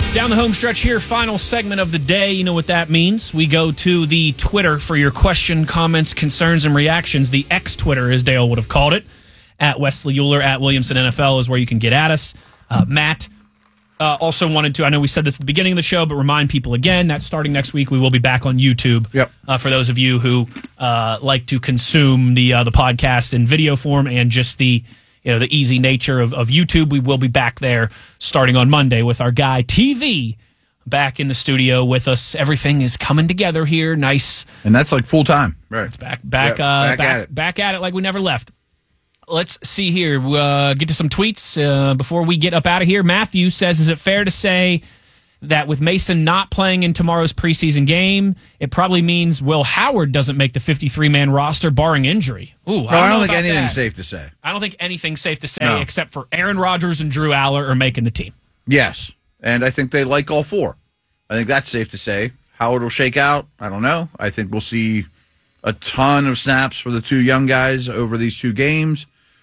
Down the home stretch here, final segment of the day. You know what that means. We go to the Twitter for your question, comments, concerns, and reactions. The X-Twitter, as Dale would have called it. At Wesley Euler, at Williamson NFL is where you can get at us. Matt also wanted to, I know we said this at the beginning of the show, but remind people again that starting next week, we will be back on YouTube. Yep. For those of you who like to consume the podcast in video form and just the easy nature of YouTube, we will be back there starting on Monday with our guy TV back in the studio with us. Everything is coming together here. Nice. And that's like full time. Right. It's back at it like we never left. Let's see here. Get to some tweets before we get up out of here. Matthew says, is it fair to say that with Mason not playing in tomorrow's preseason game, it probably means Will Howard doesn't make the 53-man roster barring injury? Ooh, I don't think anything's safe to say. I don't think anything's safe to say except for Aaron Rodgers and Drew Aller are making the team. Yes, and I think they like all four. I think that's safe to say. How it'll shake out, I don't know. I think we'll see a ton of snaps for the two young guys over these two games.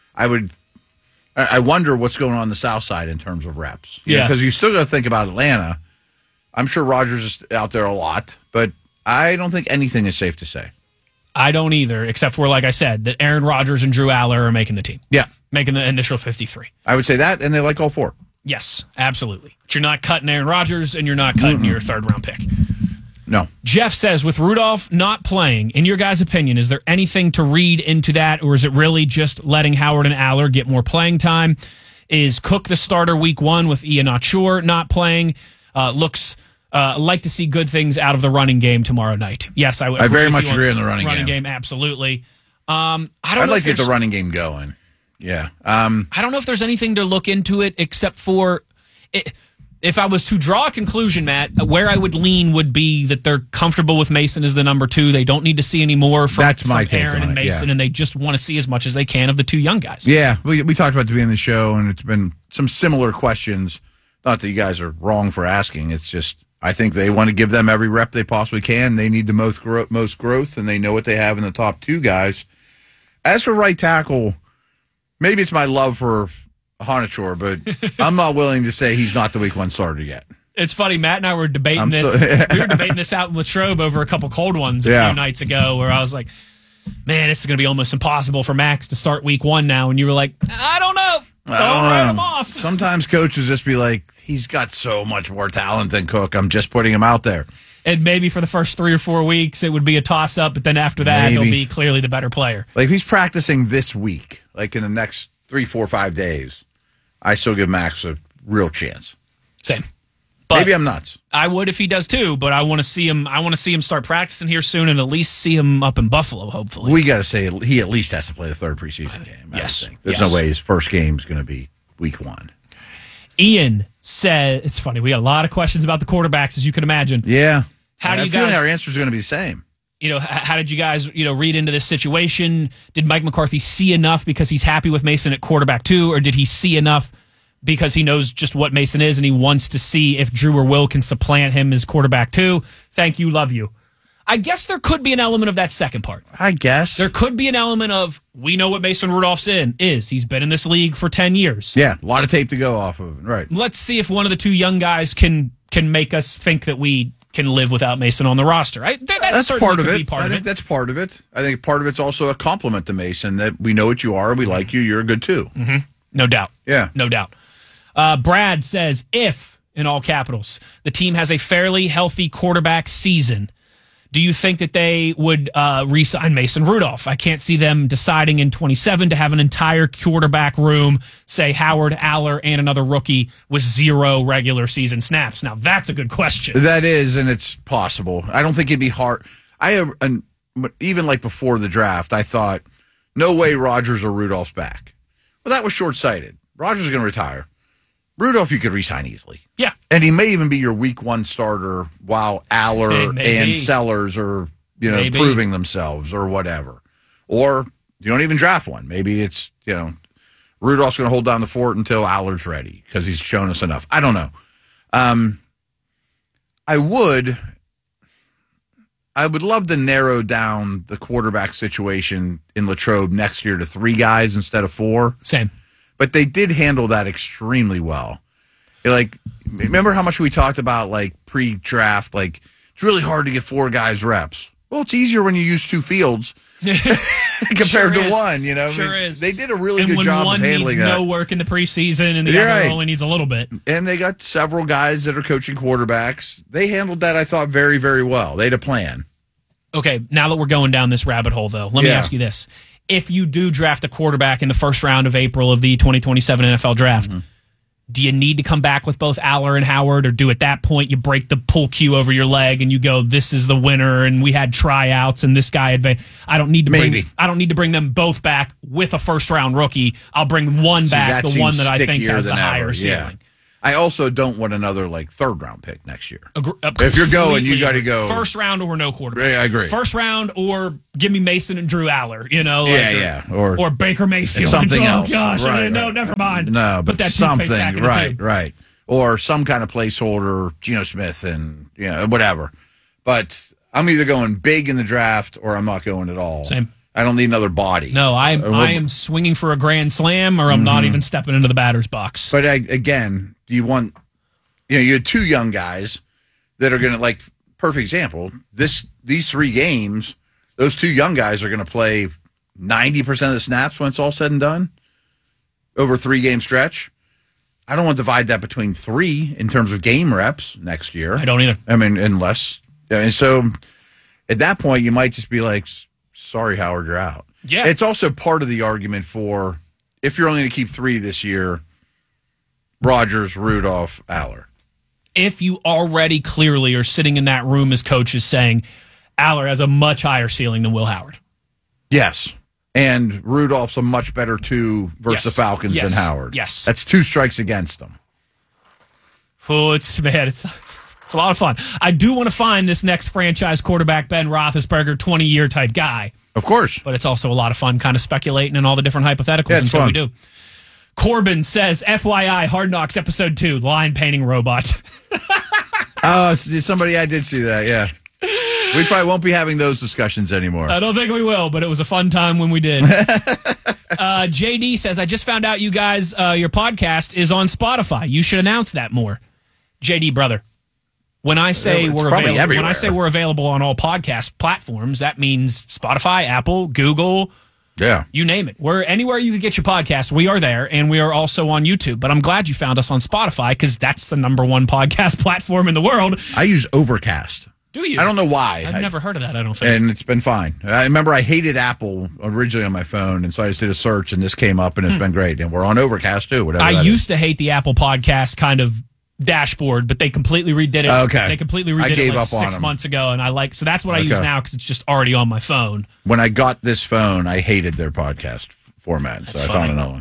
I wonder what's going on the South Side in terms of reps. Because you still got to think about Atlanta. I'm sure Rodgers is out there a lot, but I don't think anything is safe to say. I don't either, except for, like I said, that Aaron Rodgers and Drew Aller are making the team. Yeah. Making the initial 53. I would say that, and they like all four. Yes, absolutely. But you're not cutting Aaron Rodgers, and you're not cutting your third-round pick. No. Jeff says, with Rudolph not playing, in your guys' opinion, is there anything to read into that, or is it really just letting Howard and Aller get more playing time? Is Cook the starter week one with Ian Achur not playing? Looks like to see good things out of the running game tomorrow night. Yes, I very much agree on the running game. Absolutely. I'd like to get the running game going. Yeah. I don't know if there's anything to look into it except for it. If I was to draw a conclusion, Matt, where I would lean would be that they're comfortable with Mason as the number two. They don't need to see any more from Aaron and Mason, and they just want to see as much as they can of the two young guys. Yeah, we talked about it at the beginning of the show, and it's been some similar questions. Not that you guys are wrong for asking. It's just I think they want to give them every rep they possibly can. They need the most growth, and they know what they have in the top two guys. As for right tackle, maybe it's my love for Honachor, but I'm not willing to say he's not the week one starter yet. It's funny, Matt and I were debating this. We were debating this out in Latrobe over a couple cold ones a few nights ago, where I was like, man, this is going to be almost impossible for Max to start week one now. And you were like, I don't know. Don't write him off. Sometimes coaches just be like, he's got so much more talent than Cook. I'm just putting him out there. And maybe for the first 3 or 4 weeks, it would be a toss-up, but then after that, he'll be clearly the better player. Like, if he's practicing this week, like in the next 3, 4, 5 days, I still give Max a real chance. Same. But maybe I'm nuts. I would if he does too, but I want to see him. I want to see him start practicing here soon, and at least see him up in Buffalo. Hopefully, we got to say he at least has to play the third preseason game. Yes, there's no way his first game is going to be week one. Ian said, "It's funny. We got a lot of questions about the quarterbacks, as you can imagine. Yeah, how do you guys? Our answers are going to be the same. How did you guys, read into this situation? Did Mike McCarthy see enough because he's happy with Mason at quarterback 2, or did he see enough because he knows just what Mason is and he wants to see if Drew or Will can supplant him as quarterback 2? Thank you, love you. I guess there could be an element of that second part. I guess. There could be an element of, we know what Mason Rudolph's is. He's been in this league for 10 years. Yeah, a lot of tape to go off of. Right. Let's see if one of the two young guys can make us think that we can live without Mason on the roster. That's part of it. I think that's part of it. I think part of it's also a compliment to Mason that we know what you are, we like you, you're good too. Mm-hmm. No doubt. Yeah. No doubt. Brad says, if, in all capitals, the team has a fairly healthy quarterback season, do you think that they would re-sign Mason Rudolph? I can't see them deciding in 27 to have an entire quarterback room, say Howard, Aller, and another rookie with 0 regular season snaps. Now, that's a good question. That is, and it's possible. I don't think it'd be hard. Even like before the draft, I thought, no way Rodgers or Rudolph's back. Well, that was short-sighted. Rodgers is going to retire. Rudolph, you could re-sign easily. Yeah. And he may even be your week one starter while Aller and Sellers are, proving themselves or whatever. Or you don't even draft one. Maybe it's, Rudolph's going to hold down the fort until Aller's ready because he's shown us enough. I don't know. I would love to narrow down the quarterback situation in Latrobe next year to 3 guys instead of 4. Same. But they did handle that extremely well. Like remember how much we talked about like pre-draft, like it's really hard to get 4 guys reps. Well, it's easier when you use 2 fields compared to one. You know, Sure is. They did a really good job of handling that. No work in the preseason, and the other only needs a little bit. And they got several guys that are coaching quarterbacks. They handled that, I thought, very, very well. They had a plan. Okay, now that we're going down this rabbit hole, though, let me ask you this: if you do draft a quarterback in the first round of April of the 2027 NFL draft. Do you need to come back with both Aller and Howard, or do at that point you break the pull cue over your leg and you go, "This is the winner," and we had tryouts and this guy I don't need to bring them both back with a first round rookie. I'll bring one back, the one that I think has the higher ceiling. I also don't want another like 3rd round pick next year. If you're going, you got to go first round or no quarterback. I agree. First round or give me Mason and Drew Aller. Or Baker Mayfield. Something else. Oh gosh, right. No, never mind. No, but that something. Right. Or some kind of placeholder, Geno Smith and whatever. But I'm either going big in the draft or I'm not going at all. Same. I don't need another body. No, I am swinging for a grand slam, or I'm not even stepping into the batter's box. But again, you had 2 young guys that are going to, like, perfect example. These 3 games, those 2 young guys are going to play 90% of the snaps when it's all said and done over a 3-game stretch. I don't want to divide that between 3 in terms of game reps next year. I don't either. I mean, unless, and so at that point, you might just be like, sorry, Howard, you're out. Yeah. It's also part of the argument for if you're only going to keep 3 this year, Rodgers, Rudolph, Aller. If you already clearly are sitting in that room as coaches saying Aller has a much higher ceiling than Will Howard. Yes. And Rudolph's a much better 2 versus the Falcons than Howard. Yes. That's 2 strikes against them. Oh, it's a lot of fun. I do want to find this next franchise quarterback, Ben Roethlisberger, 20-year type guy. Of course. But it's also a lot of fun kind of speculating and all the different hypotheticals until we do. Corbin says, FYI, Hard Knocks Episode 2, line painting robot. Oh, somebody, I did see that, yeah. We probably won't be having those discussions anymore. I don't think we will, but it was a fun time when we did. JD says, I just found out you guys, your podcast is on Spotify. You should announce that more. JD, brother. When I say we're available on all podcast platforms, that means Spotify, Apple, Google, you name it. We're anywhere you can get your podcast. We are there, and we are also on YouTube. But I'm glad you found us on Spotify because that's the #1 podcast platform in the world. I use Overcast. Do you? I don't know why. I've never heard of that. I don't think. And it's been fine. I remember I hated Apple originally on my phone, and so I just did a search, and this came up, and it's been great. And we're on Overcast too. Whatever. I used to hate the Apple Podcast kind of dashboard, but they completely redid it. Okay. They completely redid it like 6 months ago, and so that's what I use now because it's just already on my phone. When I got this phone, I hated their podcast format, so I found another one.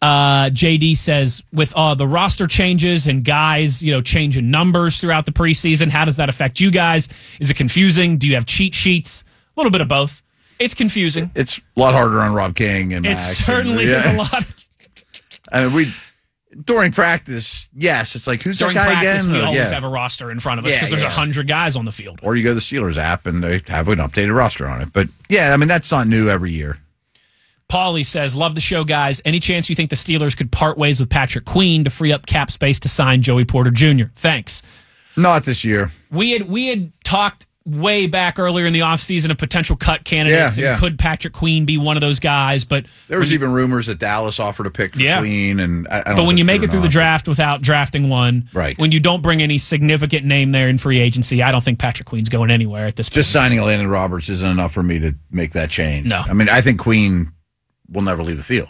JD says, with the roster changes and guys, changing numbers throughout the preseason, how does that affect you guys? Is it confusing? Do you have cheat sheets? A little bit of both. It's confusing. It's a lot harder on Rob King and Max. It certainly is a lot. I mean, during practice, yes, it's like, who's during that guy practice, again? We always have a roster in front of us because there's 100 guys on the field. Or you go to the Steelers app and they have an updated roster on it. But yeah, I mean, that's not new every year. Paulie says, love the show, guys. Any chance you think the Steelers could part ways with Patrick Queen to free up cap space to sign Joey Porter Jr.? Thanks. Not this year. We had talked way back earlier in the offseason of potential cut candidates. And could Patrick Queen be one of those guys? But there was even rumors that Dallas offered a pick for Queen. And I don't but when you make it through the draft without drafting one, when you don't bring any significant name there in free agency, I don't think Patrick Queen's going anywhere at this point. Just signing Landon Roberts isn't enough for me to make that change. No. I mean, I think Queen will never leave the field.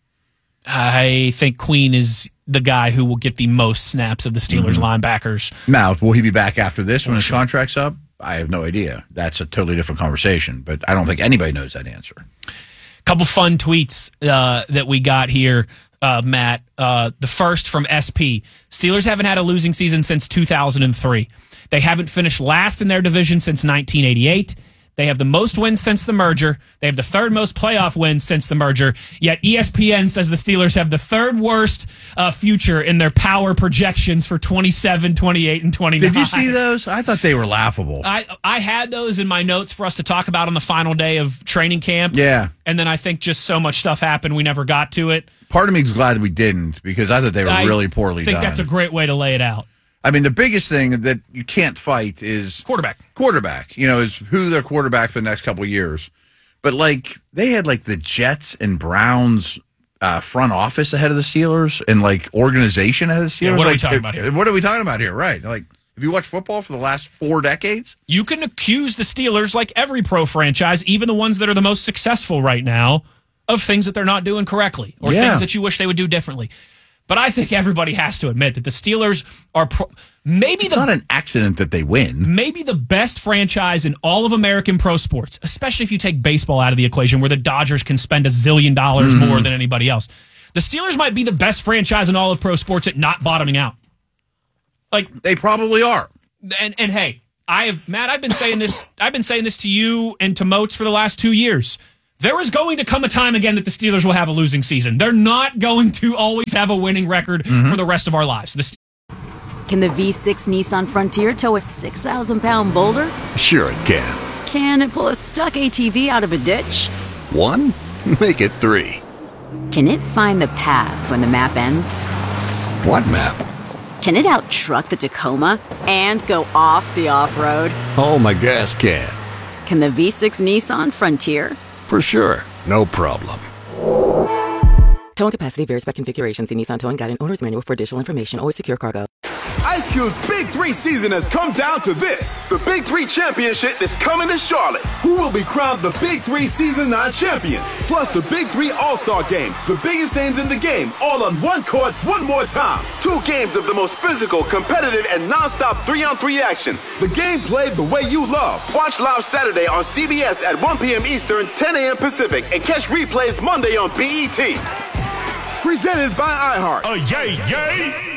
I think Queen is the guy who will get the most snaps of the Steelers linebackers. Now, will he be back after this when his contract's up? I have no idea. That's a totally different conversation, but I don't think anybody knows that answer. Couple fun tweets that we got here, Matt. The first from SP. Steelers haven't had a losing season since 2003. They haven't finished last in their division since 1988. They have the most wins since the merger. They have the 3rd most playoff wins since the merger. Yet ESPN says the Steelers have the 3rd worst future in their power projections for 27, 28, and 29. Did you see those? I thought they were laughable. I had those in my notes for us to talk about on the final day of training camp. Yeah. And then I think just so much stuff happened, we never got to it. Part of me is glad we didn't because I thought they were really poorly done. I think that's a great way to lay it out. I mean, the biggest thing that you can't fight is quarterback. Is who their quarterback for the next couple of years. But like they had like the Jets and Browns front office ahead of the Steelers and like organization ahead of the Steelers. Yeah, what are we talking about here? What are we talking about here? Right. Like, if you watch football for the last 4 decades, you can accuse the Steelers, like every pro franchise, even the ones that are the most successful right now, of things that they're not doing correctly or things that you wish they would do differently. But I think everybody has to admit that the Steelers are it's not an accident that they win. Maybe the best franchise in all of American pro sports, especially if you take baseball out of the equation, where the Dodgers can spend $1 zillion more than anybody else. The Steelers might be the best franchise in all of pro sports at not bottoming out. Like they probably are. And hey, Matt, I've been saying this to you and to Moats for the last 2 years. There is going to come a time again that the Steelers will have a losing season. They're not going to always have a winning record for the rest of our lives. Can the V6 Nissan Frontier tow a 6,000-pound boulder? Sure it can. Can it pull a stuck ATV out of a ditch? 1? Make it 3. Can it find the path when the map ends? What map? Can it out-truck the Tacoma and go off the off-road? Oh, my gas can. Can the V6 Nissan Frontier? For sure. No problem. Towing capacity varies by configuration. See Nissan Towing Guide and Owner's Manual for additional information. Always secure cargo. Ice Cube's Big 3 season has come down to this. The Big 3 Championship is coming to Charlotte. Who will be crowned the Big 3 Season 9 champion? Plus the Big 3 All-Star Game. The biggest names in the game, all on one court, one more time. 2 games of the most physical, competitive, and non-stop 3-on-3 action. The game played the way you love. Watch live Saturday on CBS at 1 p.m. Eastern, 10 a.m. Pacific, and catch replays Monday on BET. Presented by iHeart. Yay!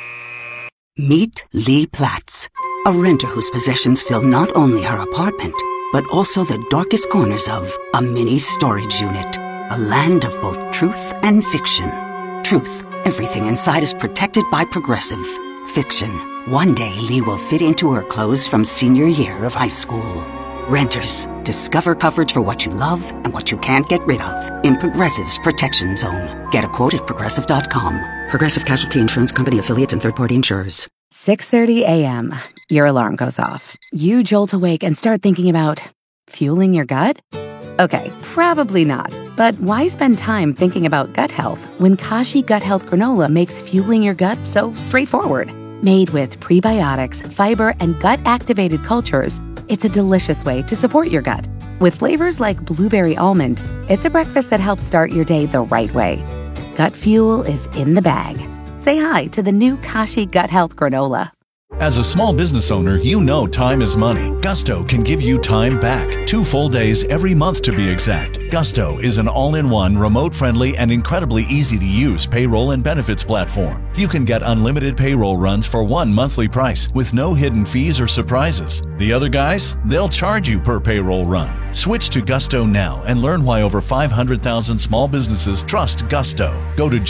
Meet Lee Platts, a renter whose possessions fill not only her apartment, but also the darkest corners of a mini storage unit. A land of both truth and fiction. Truth, everything inside is protected by Progressive. Fiction, one day Lee will fit into her clothes from senior year of high school. Renters, discover coverage for what you love and what you can't get rid of in Progressive's Protection Zone. Get a quote at Progressive.com. Progressive Casualty Insurance Company, affiliates, and third-party insurers. 6:30 a.m. Your alarm goes off. You jolt awake and start thinking about fueling your gut? Okay, probably not. But why spend time thinking about gut health when Kashi Gut Health Granola makes fueling your gut so straightforward? Made with prebiotics, fiber, and gut-activated cultures, it's a delicious way to support your gut. With flavors like blueberry almond, it's a breakfast that helps start your day the right way. Gut fuel is in the bag. Say hi to the new Kashi Gut Health Granola. As a small business owner, you know time is money. Gusto can give you time back. 2 full days every month to be exact. Gusto is an all-in-one, remote-friendly, and incredibly easy-to-use payroll and benefits platform. You can get unlimited payroll runs for one monthly price with no hidden fees or surprises. The other guys, they'll charge you per payroll run. Switch to Gusto now and learn why over 500,000 small businesses trust Gusto. Go to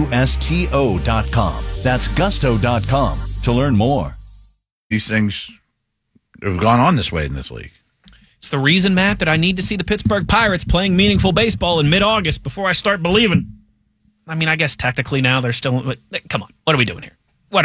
GUSTO.com. That's Gusto.com to learn more. These things have gone on this way in this league. It's the reason, Matt, that I need to see the Pittsburgh Pirates playing meaningful baseball in mid-August before I start believing. I mean, I guess technically now they're still... But come on, what are we doing here?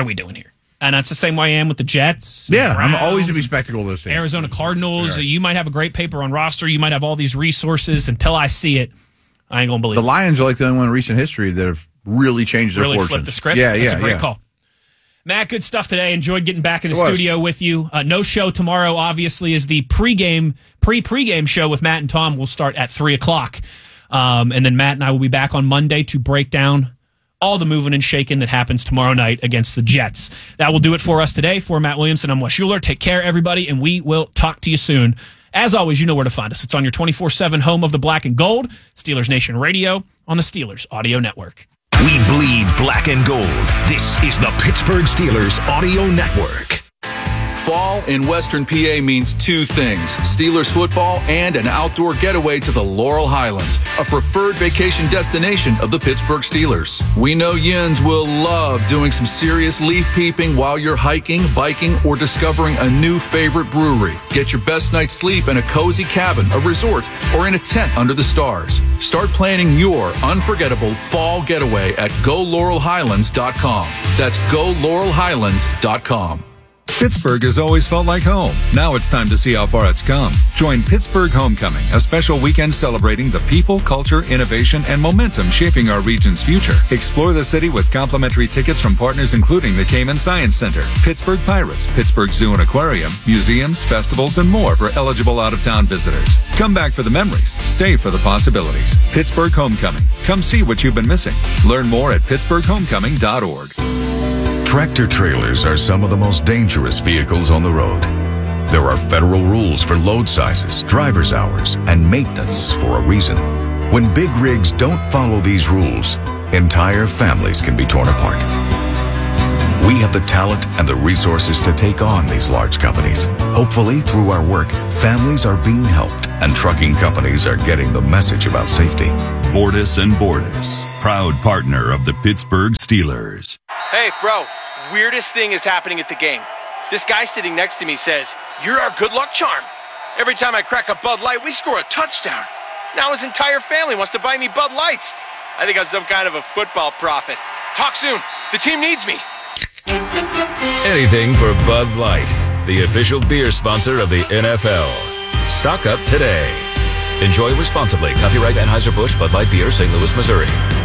And that's the same way I am with the Jets. Yeah, Browns, I'm always to be spectacle of those things. Arizona Cardinals. Right. You might have a great paper on roster. You might have all these resources. Until I see it, I ain't going to believe it. The Lions are like the only one in recent history that have really changed their fortunes. Flipped the script. Yeah, That's a great call. Matt, good stuff today. Enjoyed getting back in the studio with you. No show tomorrow, obviously, is the pre-pregame show with Matt and Tom. Will start at 3 o'clock. And then Matt and I will be back on Monday to break down all the moving and shaking that happens tomorrow night against the Jets. That will do it for us today. For Matt Williamson, I'm Wes Schuler. Take care, everybody, and we will talk to you soon. As always, you know where to find us. It's on your 24/7 home of the black and gold, Steelers Nation Radio, on the Steelers Audio Network. We bleed black and gold. This is the Pittsburgh Steelers Audio Network. Fall in Western PA means two things: Steelers football and an outdoor getaway to the Laurel Highlands, a preferred vacation destination of the Pittsburgh Steelers. We know Yins will love doing some serious leaf peeping while you're hiking, biking, or discovering a new favorite brewery. Get your best night's sleep in a cozy cabin, a resort, or in a tent under the stars. Start planning your unforgettable fall getaway at GoLaurelHighlands.com. That's GoLaurelHighlands.com. Pittsburgh has always felt like home. Now it's time to see how far it's come. Join Pittsburgh Homecoming, a special weekend celebrating the people, culture, innovation, and momentum shaping our region's future. Explore the city with complimentary tickets from partners including the Cayman Science Center, Pittsburgh Pirates, Pittsburgh Zoo and Aquarium, museums, festivals, and more for eligible out-of-town visitors. Come back for the memories. Stay for the possibilities. Pittsburgh Homecoming. Come see what you've been missing. Learn more at pittsburghhomecoming.org. Tractor trailers are some of the most dangerous vehicles on the road. There are federal rules for load sizes, driver's hours, and maintenance for a reason. When big rigs don't follow these rules, entire families can be torn apart. We have the talent and the resources to take on these large companies. Hopefully, through our work, families are being helped and trucking companies are getting the message about safety. Bordas & Bordas, proud partner of the Pittsburgh Steelers. Hey, bro, weirdest thing is happening at the game. This guy sitting next to me says, "You're our good luck charm." Every time I crack a Bud Light, we score a touchdown. Now his entire family wants to buy me Bud Lights. I think I'm some kind of a football prophet. Talk soon. The team needs me. Anything for Bud Light, the official beer sponsor of the NFL. Stock up today. Enjoy responsibly. Copyright Anheuser-Busch Bud Light Beer, St. Louis, Missouri.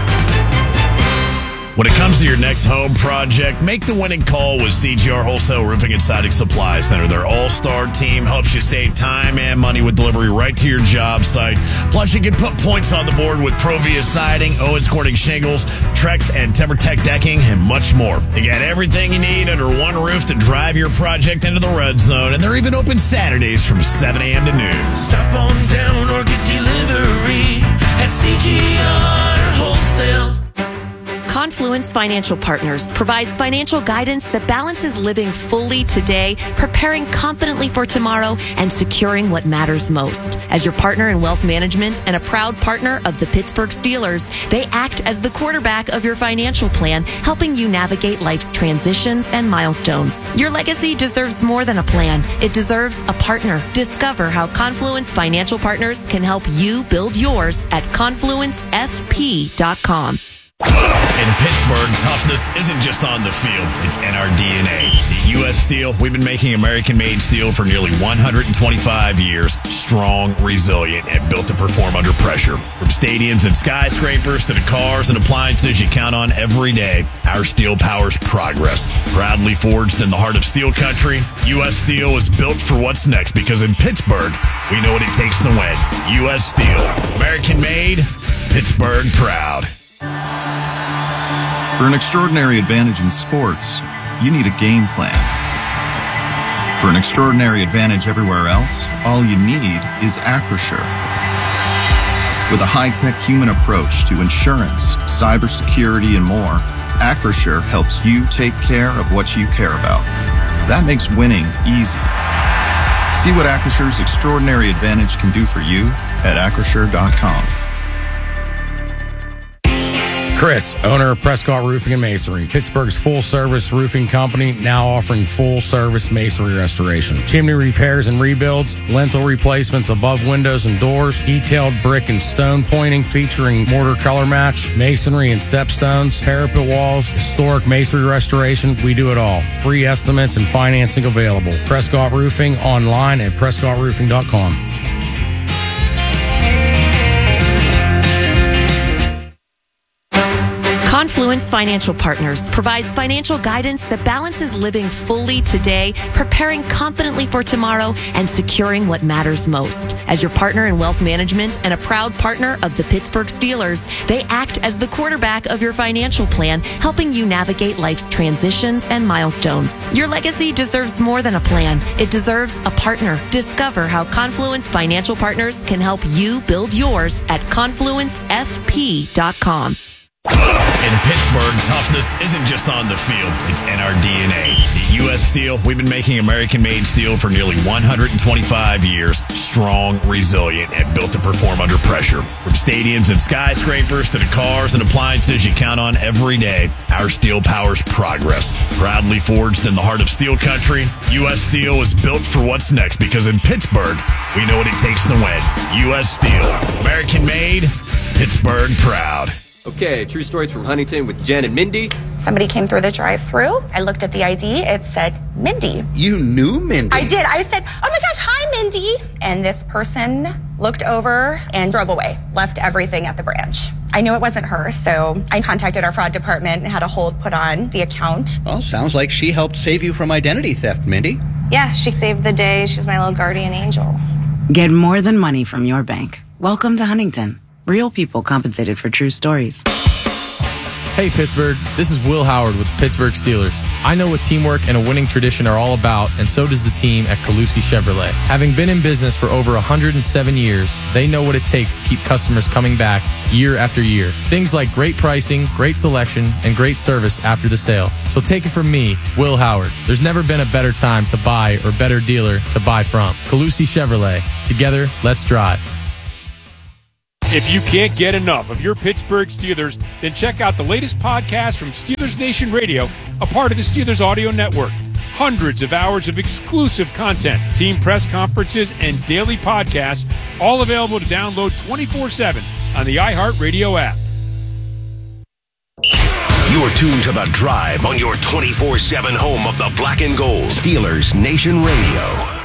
When it comes to your next home project, make the winning call with CGR Wholesale Roofing and Siding Supply Center. Their all-star team helps you save time and money with delivery right to your job site. Plus, you can put points on the board with Provia Siding, Owens Corning Shingles, Trex, and TimberTech Decking, and much more. You got everything you need under one roof to drive your project into the red zone, and they're even open Saturdays from 7 a.m. to noon. Stop on down or get delivery at CGR Wholesale. Confluence Financial Partners provides financial guidance that balances living fully today, preparing confidently for tomorrow, and securing what matters most. As your partner in wealth management and a proud partner of the Pittsburgh Steelers, they act as the quarterback of your financial plan, helping you navigate life's transitions and milestones. Your legacy deserves more than a plan. It deserves a partner. Discover how Confluence Financial Partners can help you build yours at confluencefp.com. In Pittsburgh, toughness isn't just on the field, it's in our DNA. At U.S. Steel, we've been making American-made steel for nearly 125 years. Strong, resilient, and built to perform under pressure. From stadiums and skyscrapers to the cars and appliances you count on every day, our steel powers progress. Proudly forged in the heart of steel country, U.S. Steel is built for what's next because in Pittsburgh, we know what it takes to win. U.S. Steel. American-made, Pittsburgh proud. For an extraordinary advantage in sports, you need a game plan. For an extraordinary advantage everywhere else, all you need is Acrisure. With a high-tech human approach to insurance, cybersecurity, and more, Acrisure helps you take care of what you care about. That makes winning easy. See what Acrisure's extraordinary advantage can do for you at Acrisure.com. Chris, owner of Prescott Roofing and Masonry, Pittsburgh's full-service roofing company, now offering full-service masonry restoration. Chimney repairs and rebuilds, lintel replacements above windows and doors, detailed brick and stone pointing featuring mortar color match, masonry and stepstones, parapet walls, historic masonry restoration. We do it all. Free estimates and financing available. Prescott Roofing online at PrescottRoofing.com. Confluence Financial Partners provides financial guidance that balances living fully today, preparing confidently for tomorrow, and securing what matters most. As your partner in wealth management and a proud partner of the Pittsburgh Steelers, they act as the quarterback of your financial plan, helping you navigate life's transitions and milestones. Your legacy deserves more than a plan. It deserves a partner. Discover how Confluence Financial Partners can help you build yours at confluencefp.com. In Pittsburgh, toughness isn't just on the field, it's in our DNA. At U.S. Steel, we've been making American-made steel for nearly 125 years. Strong, resilient, and built to perform under pressure. From stadiums and skyscrapers to the cars and appliances you count on every day, our steel powers progress. Proudly forged in the heart of steel country, U.S. Steel is built for what's next because in Pittsburgh, we know what it takes to win. U.S. Steel, American-made, Pittsburgh proud. Okay, true stories from Huntington with Jen and Mindy. Somebody came through the drive-thru. I looked at the ID. It said Mindy. You knew Mindy? I did. I said, oh my gosh, hi, Mindy. And this person looked over and drove away, left everything at the branch. I knew it wasn't her, so I contacted our fraud department and had a hold put on the account. Well, sounds like she helped save you from identity theft, Mindy. Yeah, she saved the day. She was my little guardian angel. Get more than money from your bank. Welcome to Huntington. Real people compensated for true stories. Hey Pittsburgh, this is Will Howard with the Pittsburgh Steelers. I know what teamwork and a winning tradition are all about, and so does the team at Calusi Chevrolet. Having been in business for over 107 years, they know what it takes to keep customers coming back year after year. Things like great pricing, great selection, and great service after the sale. So take it from me, Will Howard. There's never been a better time to buy or better dealer to buy from. Calusi Chevrolet. Together, let's drive. If you can't get enough of your Pittsburgh Steelers, then check out the latest podcast from Steelers Nation Radio, a part of the Steelers Audio Network. Hundreds of hours of exclusive content, team press conferences, and daily podcasts, all available to download 24/7 on the iHeartRadio app. You're tuned to The Drive on your 24/7 home of the black and gold. Steelers Nation Radio.